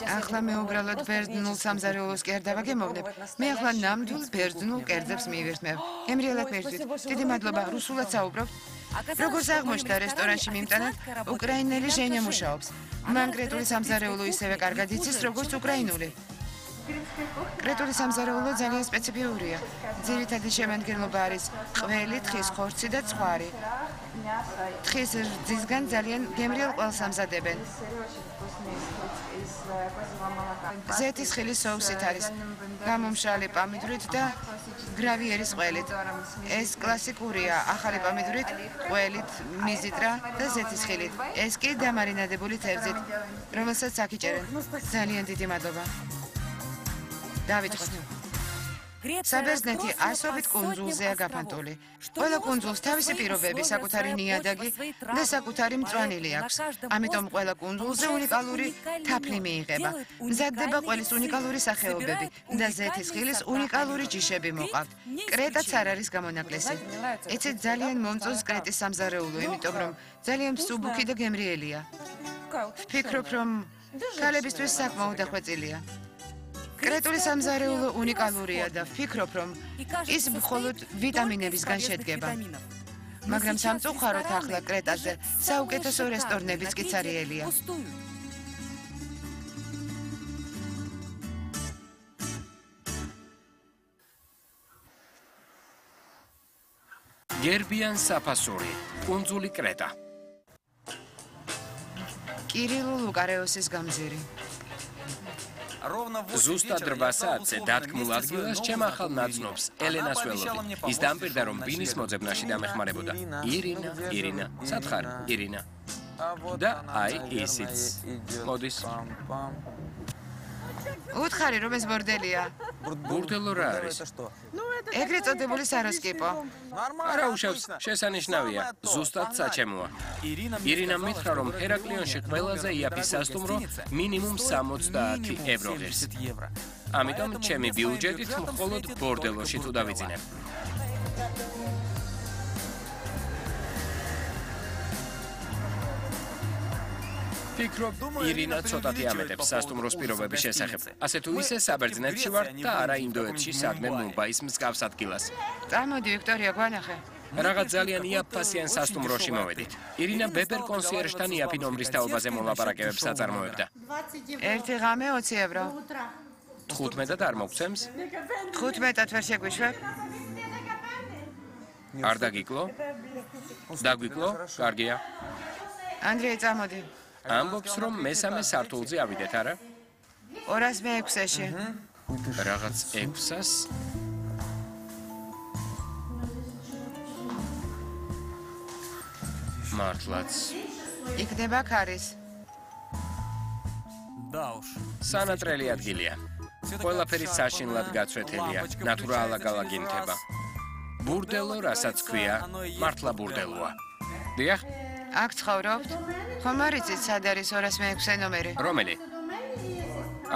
ახლა მე უბრალოდ ბერძნულ სამზარეულოს კი არ დავაგემოვნებ. მე ახლა ნამდვილ ბერძნულ კერძებს მივირთმევ. გემრიელად მერჩით. დიდი მადლობა, რუსულად საუბრობ. როგორც აღმოჩნდა რესტორანში მიმტანად, უკრაინელი ჟენია მუშაობს. მან კრეტული სამზარეულო ისევე კარგად იცის, როგორც უკრაინული. კრეტული სამზარეულო ძალიან სპეციფიურია. ძირითადი შემადგენლობა არის ყველი, თხის ხორცი და ცხვარი. თხის რძისგან ძალიან გემრიელ ყველს ამზადებენ. ზეთის ხილის სოუსით არის გამომშრალი პამიდრით და გრავიერის ყველით. ეს კლასიკურია, ახალი პამიდრით, ყველით, მიზიტრა და ზეთის ხილით. ეს კი დამარინადებული თევზით, რომელსაც აქიჭერენ. ძალიან დიდი მადლობა. დავიწყოთ. საბერძნეთი ასობით კუნძულზეა გაფანტული. ყველა კუნძულს თავისი პირობები, საკუთარი ნიადაგი და საკუთარი მწვანილი აქვს. ამიტომ ყველა კუნძულზე უნიკალური თაფლი მიიღება. მზადდება ყველის უნიკალური სახეობები და ზეთის ხილის უნიკალური ჯიშები მოყავთ. კრეტაც არ არის გამონაკლისი. იცით, ძალიან მომწონს კრეტის სამზარეულო, იმიტომ რომ ძალიან მსუბუქი და გემრიელია. ვფიქრობ, რომ ქალებისთვის საკმაოდ დახვეწილია. კრეტული სამზარეულო უნიკალურია და ვფიქრობ, რომ ის მხოლოდ ვიტამინებისგან შედგება. მაგრამ სამწუხაროდ ახლა კრეტაზე საუკეთესო რესტორნებიც კი ცარიელია. გერბიან საფასური, კუნძული კრეტა. კირილო ლუკარეოსის გამზირი. ზუსტად 8 საათზე დათქმულ ადგილას ჩემ ახალ ნაცნობს ელენას ველოდი. ის დამპირდა, რომ ბინის მოძებნაში დამეხმარებოდა. ირინა, სათხარ, ირინა. და აი ისიც. მოდის. უთხარი, რომ ეს ბორდელია. ბურდელო რა არის? ეგრეთ წოდებული საროსკიპო. არა უშავს, შესანიშნავია. ზუსტად საჩემოა. ირინა მითხრა, რომ ჰერაკლიონში ყველაზე იაფი სასტუმრო მინიმუმ 60 евро ღირს. ამიტომ ჩემი ბიუჯეტით მხოლოდ ბორდელოში თუ დავიძინებ. ფიქრობ, ირინა ცოტათი ამეტებს სასტუმროს პირობების შესახებ. ასე თუ ისე საბერძნეთში ვარ და არა ინდოეთში, სადმე მუმბაის მსგავს ადგილას. წამოდი, ვიქტორია, გვანახე. რაღაც ძალიან იაფფასიან სასტუმროში მოვედით. ირინა ბებერ კონსიერჟთან იაფი ნომრის თაობაზე მოლაპარაკებებს აწარმოებდა. ერთი ღამე 20 евро. 15-ად არ მოგცემს? 15-ად ვერ შეგვიშვებ? არ დაგიკლო? დაგვიკლო? კარგია. ანდრეი, წამოდი. ამბობს, რომ მესამე სართულზე ავიდეთ, არა? 206-ში. რაღაც 600-ას? მართლაც. იქნება ქარის. სანატრელი ადგილია. ყველაფერი საშინლად გაცვეთელია, ნატურალ-ალაგ-ალაგი ნთება. ბურდელო, რასაც ქვია, მართლა ბურდელოა. დიახ? აქ ცხოვრობთ? ხომ არ იცით, სად არის 206 ნომერი? რომელი?